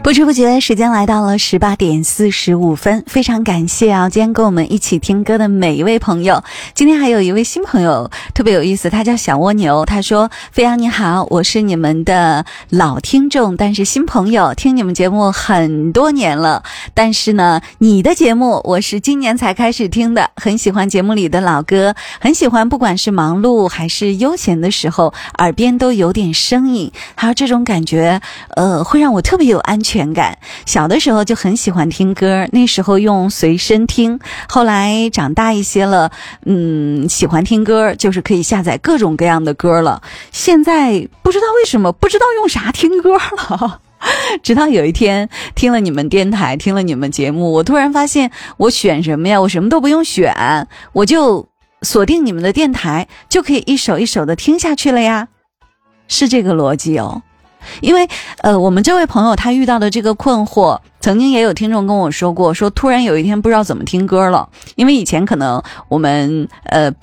不知不觉时间来到了18点45分，非常感谢今天跟我们一起听歌的每一位朋友。今天还有一位新朋友特别有意思，他叫小蜗牛，他说飞扬你好，我是你们的老听众，但是新朋友，听你们节目很多年了，但是呢你的节目我是今年才开始听的，很喜欢节目里的老歌，很喜欢不管是忙碌还是悠闲的时候耳边都有点声音，还有这种感觉会让我特别有安全感。小的时候就很喜欢听歌，那时候用随身听，后来长大一些了喜欢听歌就是可以下载各种各样的歌了。现在不知道为什么不知道用啥听歌了直到有一天听了你们电台，听了你们节目，我突然发现我选什么呀，我什么都不用选，我就锁定你们的电台，就可以一首一首的听下去了呀，是这个逻辑哦。因为我们这位朋友他遇到的这个困惑，曾经也有听众跟我说过，说突然有一天不知道怎么听歌了，因为以前可能我们